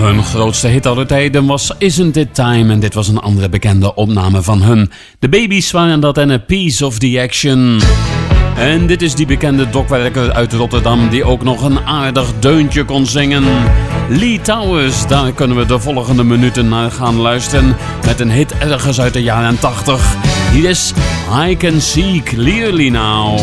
Hun grootste hit aller tijden was Isn't It Time en dit was een andere bekende opname van hun. De Babies waren dat en A Piece of the Action. En dit is die bekende dokwerker uit Rotterdam die ook nog een aardig deuntje kon zingen. Lee Towers, daar kunnen we de volgende minuten naar gaan luisteren met een hit ergens uit de jaren 80. Hier is I Can See Clearly Now.